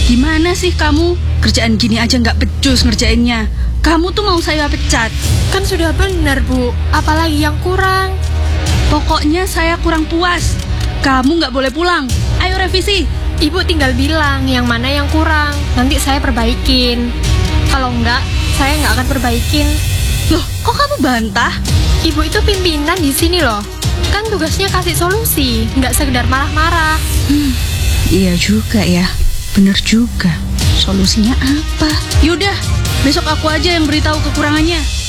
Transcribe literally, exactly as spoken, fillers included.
Gimana sih kamu? Kerjaan gini aja nggak becus ngerjainnya. Kamu tuh mau saya pecat. Kan sudah benar, Bu. Apalagi yang kurang? Pokoknya saya kurang puas. Kamu nggak boleh pulang. Ayo revisi. Ibu tinggal bilang yang mana yang kurang. Nanti saya perbaikin. Kalau enggak, saya nggak akan perbaikin. Loh, kok kamu bantah? Ibu itu pimpinan di sini loh. Kan tugasnya kasih solusi, nggak sekedar marah-marah. Hmm, iya juga ya. Bener juga. Solusinya apa? Yaudah, besok aku aja yang beritahu kekurangannya.